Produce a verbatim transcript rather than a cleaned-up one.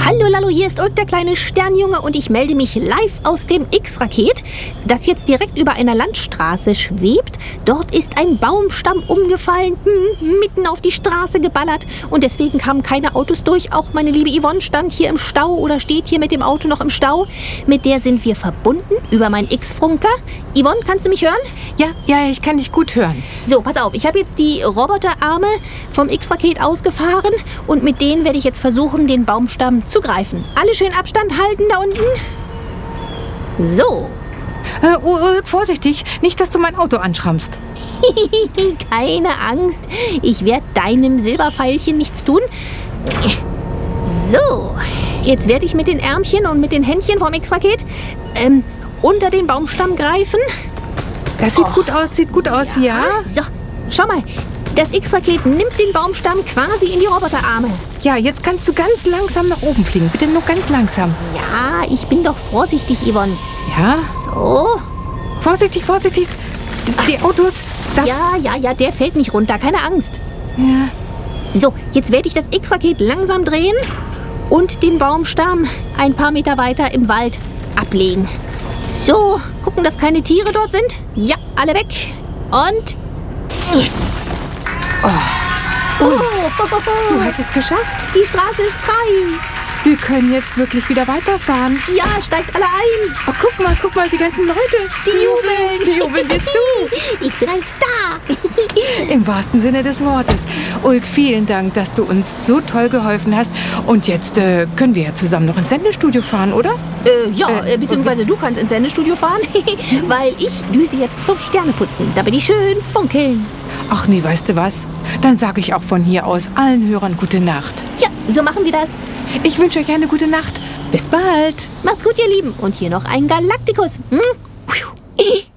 Hallo Lalo, hier ist Ulk, der kleine Sternjunge, und ich melde mich live aus dem X-Raket, das jetzt direkt über einer Landstraße schwebt. Dort ist ein Baumstamm umgefallen, hm, mitten auf die Straße geballert, und deswegen kamen keine Autos durch. Auch meine liebe Yvonne stand hier im Stau oder steht hier mit dem Auto noch im Stau. Mit der sind wir verbunden über mein X-Funker. Yvonne, kannst du mich hören? Ja, ja, ich kann dich gut hören. So, pass auf, ich habe jetzt die Roboterarme vom X-Raket ausgefahren und mit denen werde ich jetzt versuchen, den Baumstamm zu greifen. Alle schön Abstand halten da unten. So. Äh, Ulk, vorsichtig, nicht, dass du mein Auto anschrammst. Keine Angst, ich werde deinem Silberpfeilchen nichts tun. So, jetzt werde ich mit den Ärmchen und mit den Händchen vom X-Raket ähm, unter den Baumstamm greifen. Das sieht Oh. gut aus, sieht gut aus, ja? So, schau mal, das X-Raket nimmt den Baumstamm quasi in die Roboterarme. Ja, jetzt kannst du ganz langsam nach oben fliegen. Bitte nur ganz langsam. Ja, ich bin doch vorsichtig, Yvonne. Ja? So. Vorsichtig, vorsichtig. Die, die Autos. Darf Ja, ja, ja, der fällt nicht runter, keine Angst. Ja. So, jetzt werde ich das X-Raket langsam drehen und den Baumstamm ein paar Meter weiter im Wald ablegen. So, gucken, dass keine Tiere dort sind. Ja, alle weg. Und... Oh. Oh, Du hast es geschafft. die Straße ist frei. Wir können jetzt wirklich wieder weiterfahren. Ja, steigt alle ein. Oh, guck mal, guck mal, die ganzen Leute. Die jubeln. Die jubeln dir zu. Ich bin ein Star. Im wahrsten Sinne des Wortes. Ulk, vielen Dank, dass du uns so toll geholfen hast. Und jetzt äh, können wir ja zusammen noch ins Sendestudio fahren, oder? Äh, ja, Äh, äh, beziehungsweise du kannst ins Sendestudio fahren, weil ich düse jetzt zum Sterneputzen, damit die schön funkeln. Ach nee, weißt du was? Dann sage ich auch von hier aus allen Hörern gute Nacht. Ja, so machen wir das. Ich wünsche euch eine gute Nacht. Bis bald. Macht's gut, ihr Lieben. Und hier noch ein Galaktikus. Hm?